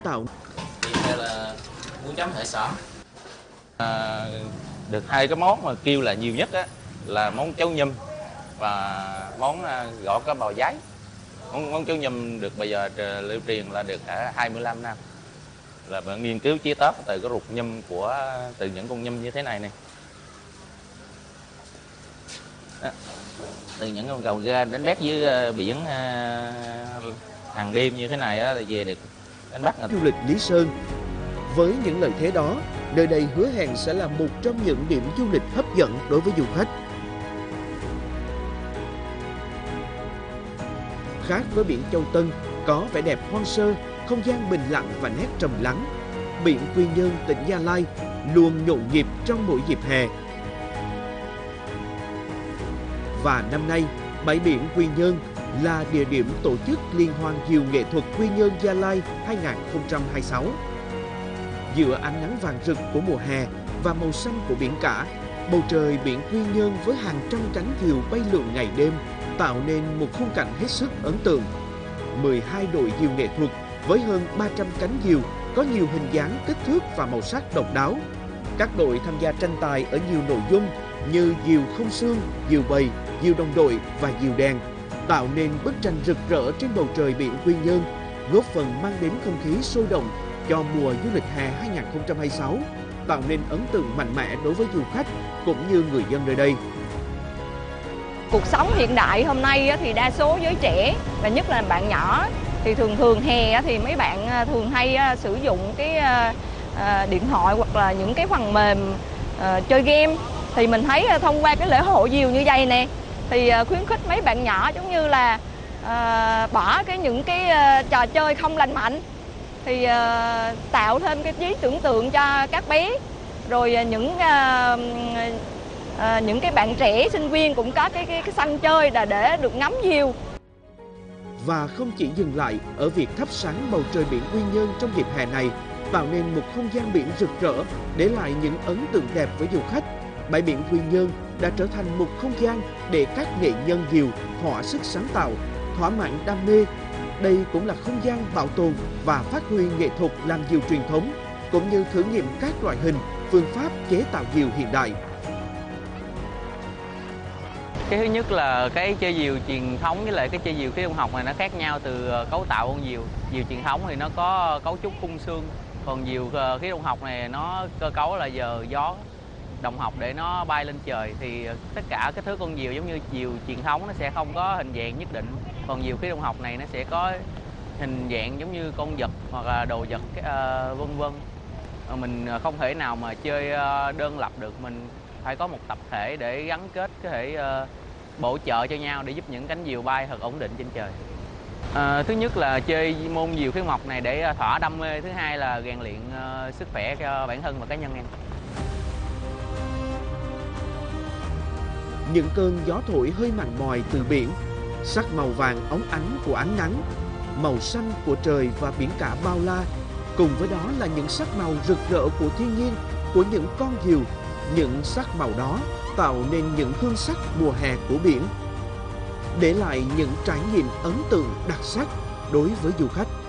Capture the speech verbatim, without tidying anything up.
tạo. Thì đây là bún chấm hải sản. À, được hai cái món mà kêu là nhiều nhất á là món cháo nhum và món gỏi cá bào giấy. Món, món cháo nhum được bây giờ lưu truyền là được cả hai mươi lăm năm. Là bạn nghiên cứu chế tác từ cái ruột nhum của từ những con nhum như thế này này. Đó. Từ những con cầu ga đánh bắt dưới biển hàng đêm như thế này á, thì về được đánh bắt. Du lịch Lý Sơn với những lợi thế đó, nơi đây hứa hẹn sẽ là một trong những điểm du lịch hấp dẫn đối với du khách. Khác với biển Châu Tân có vẻ đẹp hoang sơ, không gian bình lặng và nét trầm lắng, biển Quy Nhơn, tỉnh Gia Lai luôn nhộn nhịp trong mỗi dịp hè. Và năm nay, bãi biển Quy Nhơn là địa điểm tổ chức Liên hoan diều nghệ thuật Quy Nhơn Gia Lai hai không hai sáu. Giữa ánh nắng vàng rực của mùa hè và màu xanh của biển cả, bầu trời biển Quy Nhơn với hàng trăm cánh diều bay lượn ngày đêm tạo nên một khung cảnh hết sức ấn tượng. mười hai đội diều nghệ thuật với hơn ba trăm cánh diều có nhiều hình dáng, kích thước và màu sắc độc đáo. Các đội tham gia tranh tài ở nhiều nội dung như diều không xương, diều bầy, diều đồng đội và diều đèn, tạo nên bức tranh rực rỡ trên bầu trời biển Quy Nhơn, góp phần mang đến không khí sôi động cho mùa du lịch hè hai không hai sáu, tạo nên ấn tượng mạnh mẽ đối với du khách cũng như người dân nơi đây. Cuộc sống hiện đại hôm nay thì đa số giới trẻ và nhất là bạn nhỏ thì thường thường hè thì mấy bạn thường hay sử dụng cái điện thoại hoặc là những cái phần mềm chơi game. Thì mình thấy thông qua cái lễ hội diều như vậy nè thì khuyến khích mấy bạn nhỏ giống như là uh, bỏ cái những cái uh, trò chơi không lành mạnh, thì uh, tạo thêm cái trí tưởng tượng cho các bé, rồi uh, những uh, uh, những cái bạn trẻ sinh viên cũng có cái cái, cái sân chơi là để được ngắm diều. Và không chỉ dừng lại ở việc thắp sáng bầu trời biển Quy Nhơn trong dịp hè này, tạo nên một không gian biển rực rỡ, để lại những ấn tượng đẹp với du khách. Bãi biển Quy Nhơn đã trở thành một không gian để các nghệ nhân diều thỏa sức sáng tạo, thỏa mãn đam mê. Đây cũng là không gian bảo tồn và phát huy nghệ thuật làm diều truyền thống, cũng như thử nghiệm các loại hình, phương pháp chế tạo diều hiện đại. Cái thứ nhất là cái chơi diều truyền thống với lại cái chơi diều khí động học này nó khác nhau từ cấu tạo con diều. Diều truyền thống thì nó có cấu trúc khung xương, còn diều khí động học này nó cơ cấu là giờ gió động học để nó bay lên trời. Thì tất cả cái thứ con diều giống như diều truyền thống nó sẽ không có hình dạng nhất định, còn diều khí động học này nó sẽ có hình dạng giống như con vật hoặc là đồ vật uh, vân vân. Mình không thể nào mà chơi đơn lập được, mình phải có một tập thể để gắn kết, có thể uh, bổ trợ cho nhau để giúp những cánh diều bay thật ổn định trên trời. À, thứ nhất là chơi môn diều khí động học này để thỏa đam mê, thứ hai là rèn luyện uh, sức khỏe cho bản thân và cá nhân em. Những cơn gió thổi hơi mặn mòi từ biển, sắc màu vàng óng ánh của ánh nắng, màu xanh của trời và biển cả bao la, cùng với đó là những sắc màu rực rỡ của thiên nhiên, của những con diều. Những sắc màu đó tạo nên những hương sắc mùa hè của biển, để lại những trải nghiệm ấn tượng đặc sắc đối với du khách.